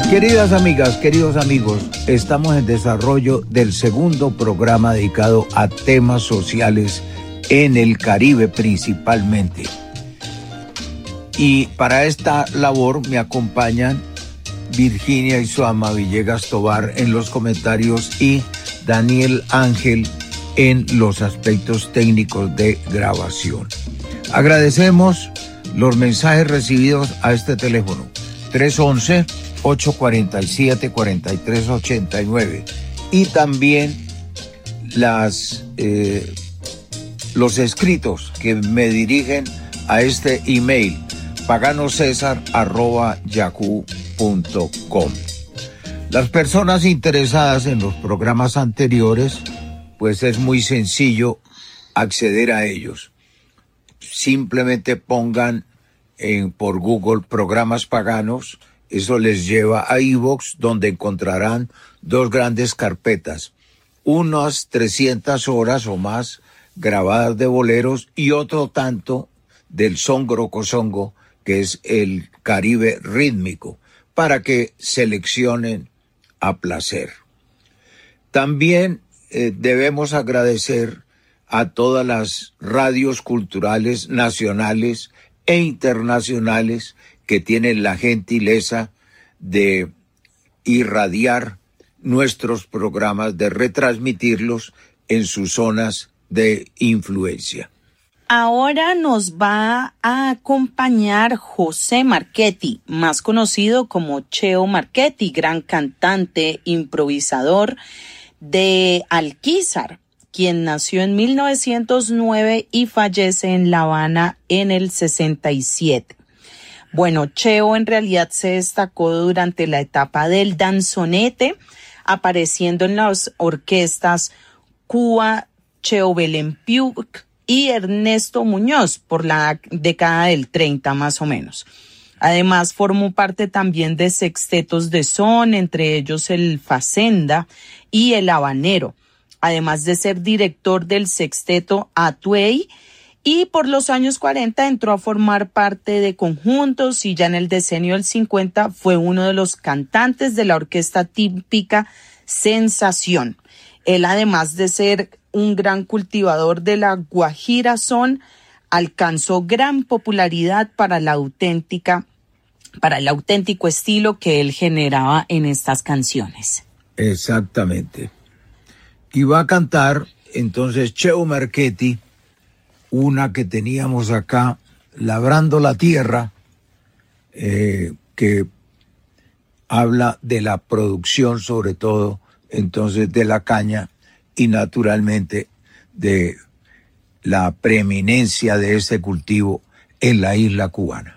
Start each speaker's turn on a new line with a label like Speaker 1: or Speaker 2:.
Speaker 1: Queridas amigas, queridos amigos, estamos en desarrollo del segundo programa dedicado a temas sociales en el Caribe principalmente. Y para esta labor me acompañan Virginia Isuama Villegas Tovar en los comentarios y Daniel Ángel en los aspectos técnicos de grabación. Agradecemos los mensajes recibidos a este teléfono 311-847-4389 y también los escritos que me dirigen a este email paganosesar@yahoo.com. Las personas interesadas en los programas anteriores, pues es muy sencillo acceder a ellos. Simplemente pongan por Google programas paganos, eso les lleva a iVoox, donde encontrarán dos grandes carpetas, unas 300 horas o más grabadas de boleros y otro tanto del son grocosongo, que es el Caribe rítmico, para que seleccionen a placer. También debemos agradecer a todas las radios culturales nacionales e internacionales que tienen la gentileza de irradiar nuestros programas, de retransmitirlos en sus zonas de influencia.
Speaker 2: Ahora nos va a acompañar José Marchetti, más conocido como Cheo Marchetti, gran cantante, improvisador de Alquizar, quien nació en 1909 y fallece en La Habana en el 67. Bueno, Cheo en realidad se destacó durante la etapa del danzonete, apareciendo en las orquestas Cuba, Cheo Belempiuk y Ernesto Muñoz por la década del 30 más o menos. Además formó parte también de sextetos de son, entre ellos el Facenda y el Habanero, además de ser director del sexteto Atuey, y por los años 40 entró a formar parte de conjuntos y ya en el decenio del 50 fue uno de los cantantes de la orquesta típica Sensación. Él, además de ser un gran cultivador de la guajira son, alcanzó gran popularidad para el auténtico estilo que él generaba en estas canciones.
Speaker 1: Exactamente. Y va a cantar entonces Cheo Marchetti una que teníamos acá, Labrando la Tierra, que habla de la producción, sobre todo entonces de la caña, y naturalmente de la preeminencia de este cultivo en la isla cubana.